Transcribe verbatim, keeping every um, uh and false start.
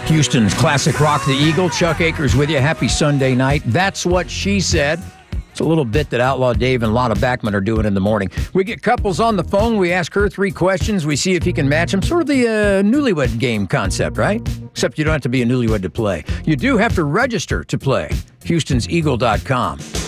Houston's classic rock, The Eagle. Chuck Akers with you. Happy Sunday night. That's what she said. It's a little bit that Outlaw Dave and Lotta Backman are doing in the morning. We get couples on the phone. We ask her three questions. We see if he can match them. Sort of the uh, newlywed game concept, right? Except you don't have to be a newlywed to play. You do have to register to play. Houstons Eagle dot com.